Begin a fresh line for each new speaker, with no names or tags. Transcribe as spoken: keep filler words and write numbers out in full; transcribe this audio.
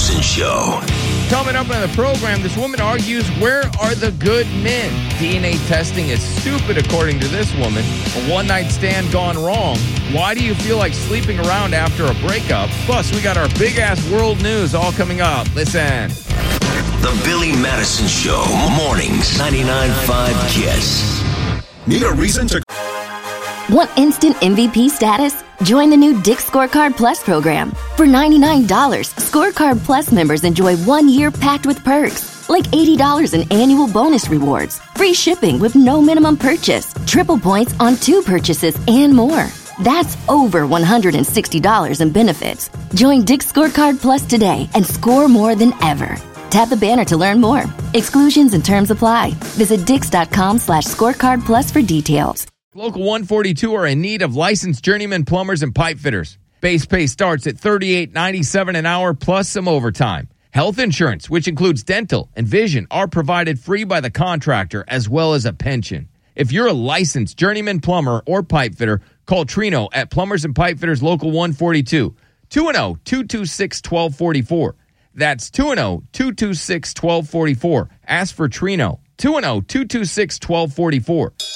Madison Show.
Coming up on the program, this woman argues, where are the good men? D N A testing is stupid, according to this woman. A one-night stand gone wrong. Why do you feel like sleeping around after a breakup? Plus, we got our big-ass world news all coming up. Listen.
The Billy Madison Show. Mornings, ninety-nine point five KISS.
Need a reason to...
Want instant M V P status? Join the new Dick's Scorecard Plus program. For ninety-nine dollars, Scorecard Plus members enjoy one year packed with perks, like eighty dollars in annual bonus rewards, free shipping with no minimum purchase, triple points on two purchases, and more. That's over one hundred sixty dollars in benefits. Join Dick's Scorecard Plus today and score more than ever. Tap the banner to learn more. Exclusions and terms apply. Visit dix.com slash scorecard plus for details.
Local one forty-two are in need of licensed journeyman plumbers and pipe fitters. Base pay starts at thirty-eight ninety-seven an hour plus some overtime. Health insurance, which includes dental and vision, are provided free by the contractor as well as a pension. If you're a licensed journeyman plumber or pipe fitter, call Trino at Plumbers and Pipe Fitters Local one forty-two. two one zero, two two six, one two four four. That's two one zero, two two six, one two four four. Ask for Trino. two one zero, two two six, one two four four.